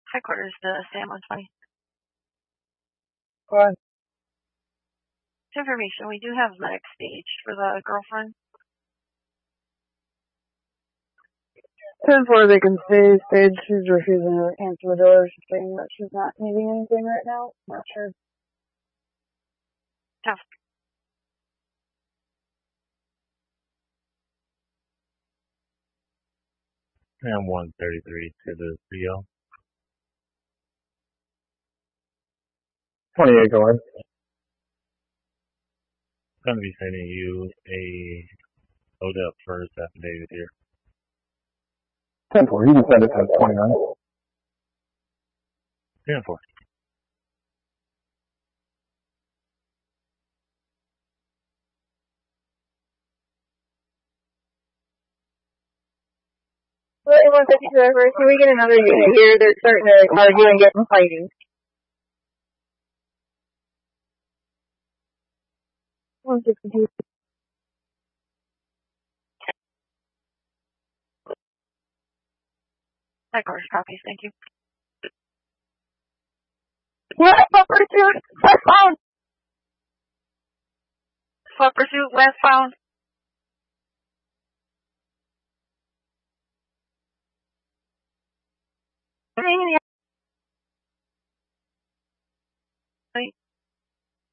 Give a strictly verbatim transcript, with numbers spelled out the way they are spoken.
Headquarters to Sam one twenty. Go ahead. Information, we do have medic staged for the girlfriend. ten four, they can stay stage. She's refusing to answer the door. She's saying that she's not needing anything right now. Not sure. Tough. Sam one thirty-three to the C O. twenty-eight, go ahead. I'm going to be sending you a O D E P first affidavit here. ten four, you can send it to twenty-nine. ten four. one fifty-two, can we get another unit here? They're starting to argue and get fighting. one sixty-two. Headquarters copies, thank you. What? What pursuit? Westbound! What pursuit, westbound? Hanging